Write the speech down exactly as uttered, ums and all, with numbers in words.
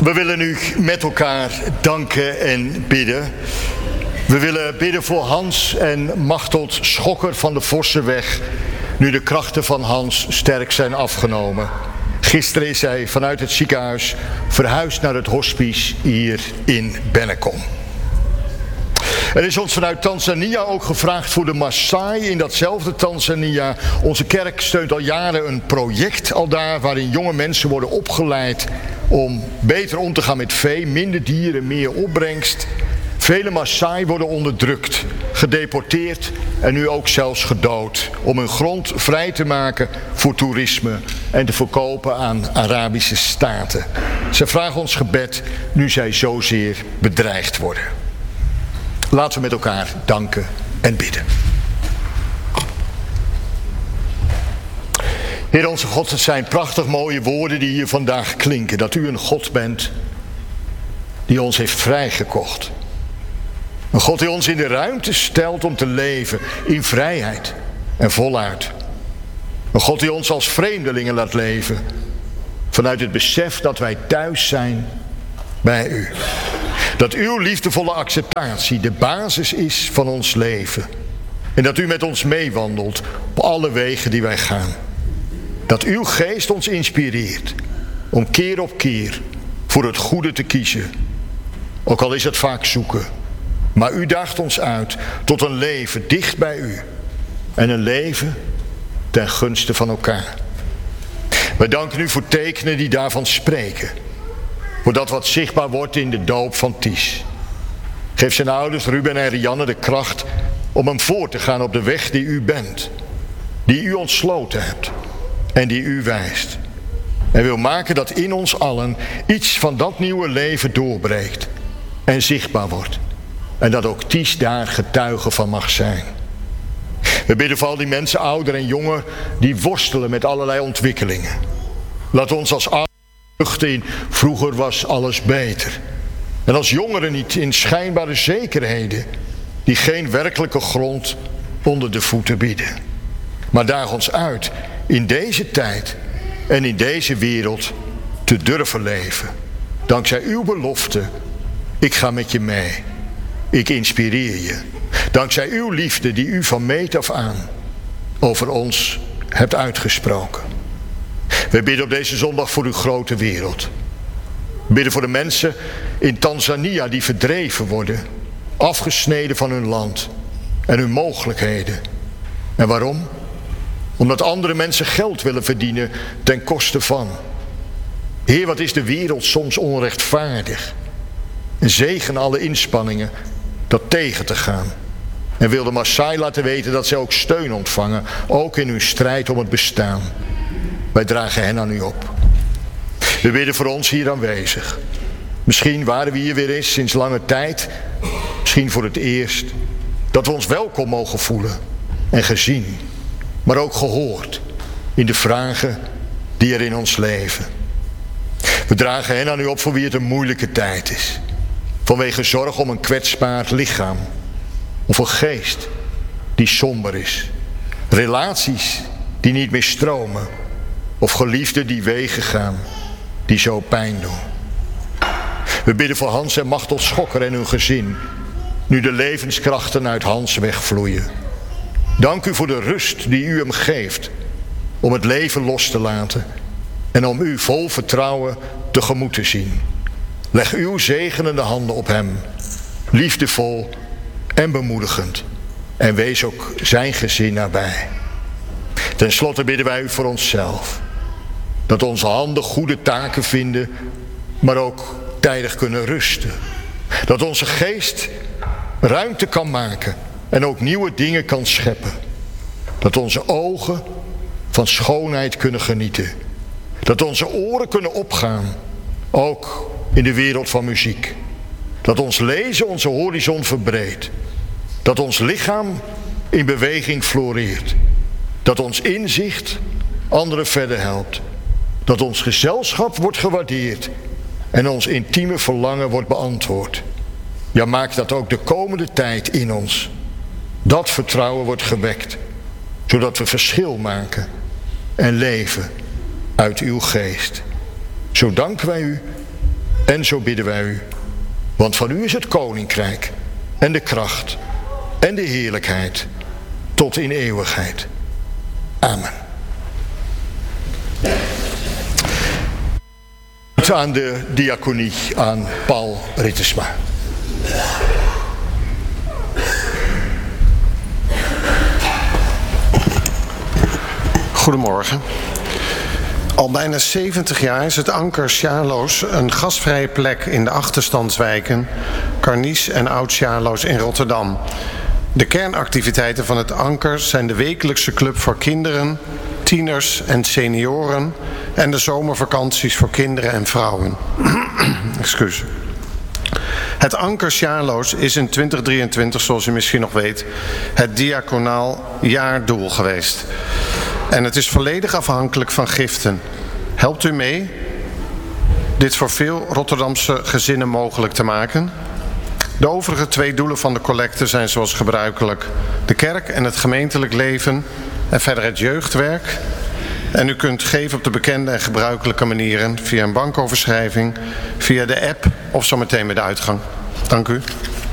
We willen u met elkaar danken en bidden. We willen bidden voor Hans en Machteld Schokker van de Vossenweg, nu de krachten van Hans sterk zijn afgenomen. Gisteren is hij vanuit het ziekenhuis verhuisd naar het hospice hier in Bennekom. Er is ons vanuit Tanzania ook gevraagd voor de Maasai in datzelfde Tanzania. Onze kerk steunt al jaren een project al daar waarin jonge mensen worden opgeleid om beter om te gaan met vee, minder dieren, meer opbrengst. Vele Maasai worden onderdrukt, gedeporteerd en nu ook zelfs gedood om hun grond vrij te maken voor toerisme en te verkopen aan Arabische staten. Ze vragen ons gebed nu zij zozeer bedreigd worden. Laten we met elkaar danken en bidden. Heer onze God, het zijn prachtig mooie woorden die hier vandaag klinken. Dat u een God bent die ons heeft vrijgekocht. Een God die ons in de ruimte stelt om te leven in vrijheid en voluit. Een God die ons als vreemdelingen laat leven vanuit het besef dat wij thuis zijn bij u. Dat uw liefdevolle acceptatie de basis is van ons leven. En dat u met ons meewandelt op alle wegen die wij gaan. Dat uw geest ons inspireert om keer op keer voor het goede te kiezen. Ook al is het vaak zoeken. Maar u daagt ons uit tot een leven dicht bij u. En een leven ten gunste van elkaar. Wij danken u voor tekenen die daarvan spreken. Voor dat wat zichtbaar wordt in de doop van Ties. Geef zijn ouders Ruben en Rianne de kracht om hem voor te gaan op de weg die u bent. Die u ontsloten hebt. En die u wijst. En wil maken dat in ons allen iets van dat nieuwe leven doorbreekt. En zichtbaar wordt. En dat ook Ties daar getuige van mag zijn. We bidden voor al die mensen, ouder en jonger, die worstelen met allerlei ontwikkelingen. Laat ons als ouders vluchten in vroeger was alles beter. En als jongeren niet in schijnbare zekerheden die geen werkelijke grond onder de voeten bieden. Maar daag ons uit in deze tijd en in deze wereld te durven leven. Dankzij uw belofte, ik ga met je mee. Ik inspireer je. Dankzij uw liefde die u van meet af aan over ons hebt uitgesproken. We bidden op deze zondag voor uw grote wereld. We bidden voor de mensen in Tanzania die verdreven worden. Afgesneden van hun land en hun mogelijkheden. En waarom? Omdat andere mensen geld willen verdienen ten koste van. Heer, wat is de wereld soms onrechtvaardig. En zegen alle inspanningen dat tegen te gaan. En wil de Maasai laten weten dat zij ook steun ontvangen. Ook in hun strijd om het bestaan. Wij dragen hen aan u op. We bidden voor ons hier aanwezig. Misschien waren we hier weer eens sinds lange tijd. Misschien voor het eerst. Dat we ons welkom mogen voelen. En gezien. Maar ook gehoord. In de vragen die er in ons leven. We dragen hen aan u op voor wie het een moeilijke tijd is. Vanwege zorg om een kwetsbaar lichaam. Of een geest die somber is. Relaties die niet meer stromen. Of geliefden die wegen gaan. Die zo pijn doen. We bidden voor Hans en Machteld Schokker en hun gezin. Nu de levenskrachten uit Hans wegvloeien. Dank u voor de rust die u hem geeft. Om het leven los te laten. En om u vol vertrouwen tegemoet te zien. Leg uw zegenende handen op hem. Liefdevol en bemoedigend. En wees ook zijn gezin nabij. Ten slotte bidden wij u voor onszelf. Dat onze handen goede taken vinden. Maar ook tijdig kunnen rusten. Dat onze geest ruimte kan maken. En ook nieuwe dingen kan scheppen. Dat onze ogen van schoonheid kunnen genieten. Dat onze oren kunnen opgaan. Ook in de wereld van muziek. Dat ons lezen onze horizon verbreedt. Dat ons lichaam in beweging floreert. Dat ons inzicht anderen verder helpt. Dat ons gezelschap wordt gewaardeerd. En ons intieme verlangen wordt beantwoord. Ja, maak dat ook de komende tijd in ons. Dat vertrouwen wordt gewekt. Zodat we verschil maken. En leven uit uw geest. Zo danken wij u En zo bidden wij u, want van u is het koninkrijk en de kracht en de heerlijkheid tot in eeuwigheid. Amen. Aan de diaconie aan Paul Rittersma. Goedemorgen. Al bijna zeventig jaar is het Anker Sjaarloos een gastvrije plek in de achterstandswijken Karnies en Oud-Sjaarloos in Rotterdam. De kernactiviteiten van het Anker zijn de wekelijkse club voor kinderen, tieners en senioren en de zomervakanties voor kinderen en vrouwen. Excuus. Het Anker Sjaarloos is in twintig drieëntwintig, zoals u misschien nog weet, het diaconaal jaardoel geweest. En het is volledig afhankelijk van giften. Helpt u mee dit voor veel Rotterdamse gezinnen mogelijk te maken? De overige twee doelen van de collecte zijn zoals gebruikelijk de kerk en het gemeentelijk leven en verder het jeugdwerk. En u kunt geven op de bekende en gebruikelijke manieren via een bankoverschrijving, via de app of zometeen met de uitgang. Dank u.